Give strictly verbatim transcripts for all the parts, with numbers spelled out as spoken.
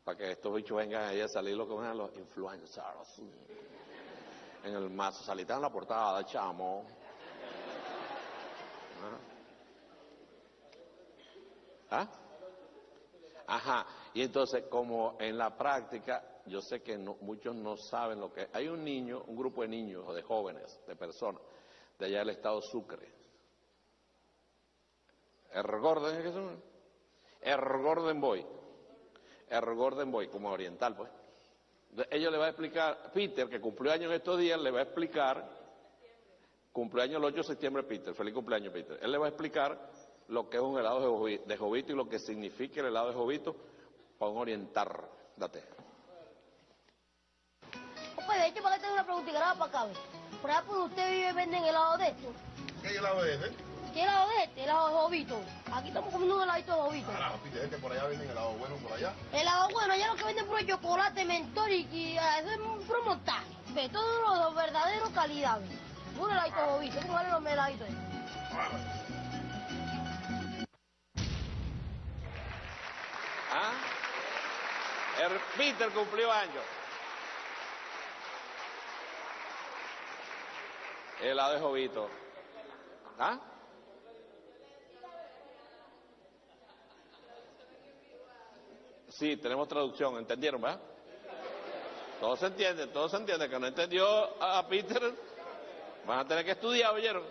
para que estos bichos vengan ahí a salir lo que van a los influencers. En el mazo, salita en la portada, chamo. ¿Ah? ¿Ah? Ajá, y entonces como en la práctica, yo sé que no, muchos no saben lo que es. Hay un niño, un grupo de niños o de jóvenes, de personas, de allá del estado Sucre. Ergorden, ¿qué son? Ergorden Boy. Ergorden Boy, como oriental, pues. Ellos le va a explicar, Peter, que cumplió años en estos días, le va a explicar, cumpleaños el ocho de septiembre, Peter, feliz cumpleaños, Peter. Él le va a explicar lo que es un helado de jovito, de jovito y lo que significa el helado de jovito para un orientar. Date. Opa, de hecho, para que te dé una preguntita, para acá. Por allá por usted vive, venden helado de esto. ¿Qué helado es este? ¿Qué helado de este? Helado de jovito. Aquí estamos comiendo un heladito de jovito. Ah, Peter, este por allá venden helado bueno por allá. Helado bueno, allá lo que venden puro chocolate, mentol y, y eso es puro montaje. Ve, todo lo verdadero calidad. Un heladito de jovito, ¿cómo vale los heladitos? ¿Ah? El Peter cumplió años. Helado de jovito. ¿Ah? Sí, tenemos traducción, ¿entendieron, verdad? Todo se entiende, todo se entiende. Que no entendió a Peter, van a tener que estudiar, ¿oyeron?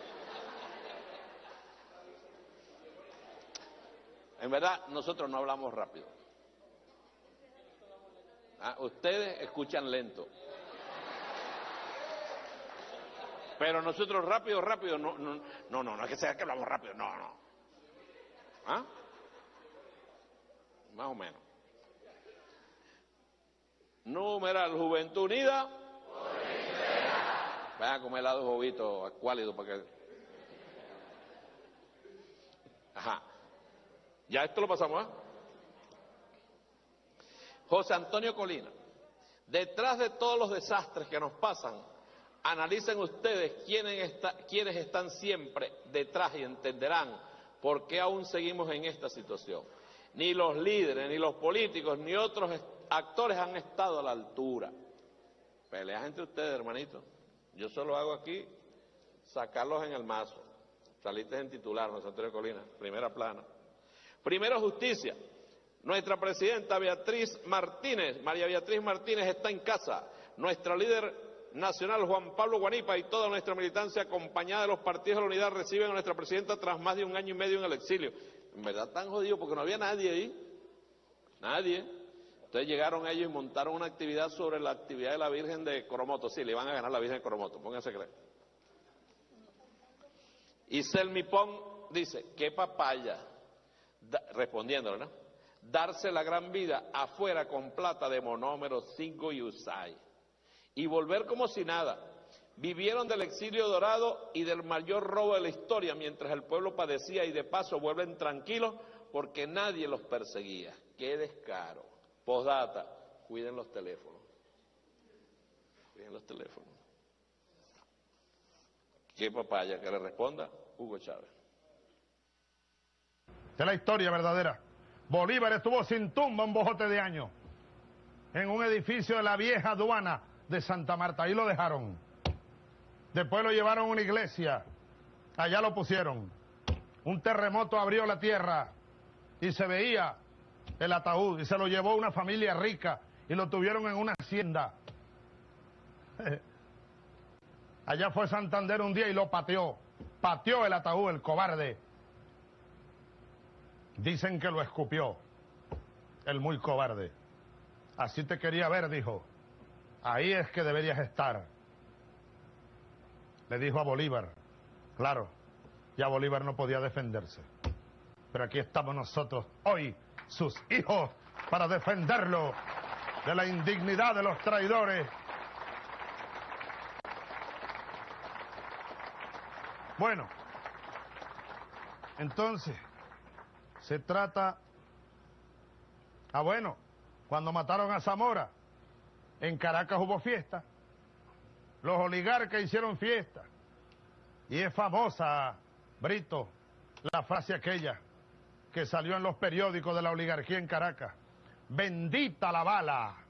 En verdad, nosotros no hablamos rápido. ¿Ah? Ustedes escuchan lento. Pero nosotros rápido, rápido, no, no, no, no, no es que sea que hablamos rápido, no, no. ¿Ah? Más o menos. Numeral, Juventud Unida. Vayan a comer helado de jovito acuálido para que... Ajá. Ya esto lo pasamos, ¿eh? José Antonio Colina. Detrás de todos los desastres que nos pasan, analicen ustedes quiénes, está, quiénes están siempre detrás y entenderán por qué aún seguimos en esta situación. Ni los líderes, ni los políticos, ni otros actores han estado a la altura. Peleas entre ustedes, hermanito. Yo solo hago aquí sacarlos en el mazo. Saliste en titular, José Antonio Colina, primera plana. Primero, justicia. Nuestra presidenta Beatriz Martínez, María Beatriz Martínez está en casa. Nuestra líder nacional, Juan Pablo Guanipa, y toda nuestra militancia acompañada de los partidos de la unidad reciben a nuestra presidenta tras más de un año y medio en el exilio. En verdad tan jodido porque no había nadie ahí. Nadie. Entonces llegaron ellos y montaron una actividad sobre la actividad de la Virgen de Coromoto. Sí, le van a ganar la Virgen de Coromoto, pónganse a creer. Y Selmi Pong dice, qué papaya, da, respondiéndole, ¿no? Darse la gran vida afuera con plata de monómero cinco y U S A I. Y volver como si nada. Vivieron del exilio dorado y del mayor robo de la historia mientras el pueblo padecía y de paso vuelven tranquilos porque nadie los perseguía. ¡Qué descaro! Postdata, cuiden los teléfonos. Cuiden los teléfonos. ¿Qué papaya? Que le responda Hugo Chávez. De la historia verdadera. Bolívar estuvo sin tumba un bojote de años en un edificio de la vieja aduana de Santa Marta. Ahí lo dejaron. Después lo llevaron a una iglesia. Allá lo pusieron. Un terremoto abrió la tierra y se veía el ataúd y se lo llevó una familia rica y lo tuvieron en una hacienda. Allá fue Santander un día y lo pateó. Pateó el ataúd, el cobarde. Dicen que lo escupió, el muy cobarde. Así te quería ver, dijo. Ahí es que deberías estar. Le dijo a Bolívar. Claro, ya Bolívar no podía defenderse. Pero aquí estamos nosotros, hoy, sus hijos, para defenderlo de la indignidad de los traidores. Bueno, entonces... se trata, ah bueno, cuando mataron a Zamora, en Caracas hubo fiesta, los oligarcas hicieron fiesta, y es famosa, Brito, la frase aquella que salió en los periódicos de la oligarquía en Caracas, Bendita la bala.